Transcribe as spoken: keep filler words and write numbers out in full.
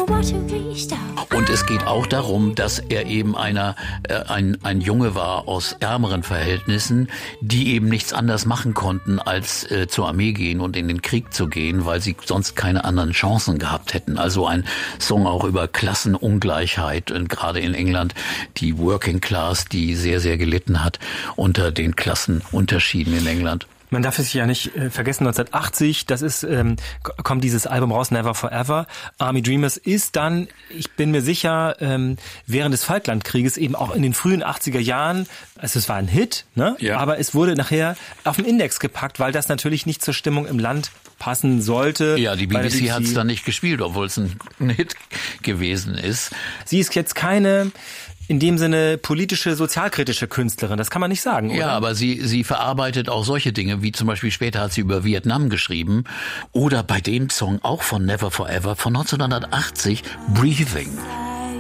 Und es geht auch darum, dass er eben einer, äh, ein, ein Junge war aus ärmeren Verhältnissen, die eben nichts anderes machen konnten, als äh, zur Armee gehen und in den Krieg zu gehen, weil sie sonst keine anderen Chancen gehabt hätten. Also ein Song auch über Klassenungleichheit und gerade in England die Working Class, die sehr, sehr gelitten hat unter den Klassenunterschieden in England. Man darf es ja nicht äh, vergessen, neunzehnhundertachtzig, das ist, ähm, kommt dieses Album raus, Never Forever. Army Dreamers ist dann, ich bin mir sicher, ähm, während des Falklandkrieges eben auch in den frühen achtziger Jahren, also es war ein Hit, ne? Ja. Aber es wurde nachher auf den Index gepackt, weil das natürlich nicht zur Stimmung im Land passen sollte. Ja, die B B C hat es dann nicht gespielt, obwohl es ein, ein Hit gewesen ist. Sie ist jetzt keine in dem Sinne politische, sozialkritische Künstlerin, das kann man nicht sagen, oder? Ja, aber sie sie verarbeitet auch solche Dinge, wie zum Beispiel später hat sie über Vietnam geschrieben oder bei dem Song auch von Never Forever von neunzehnhundertachtzig, Breathing.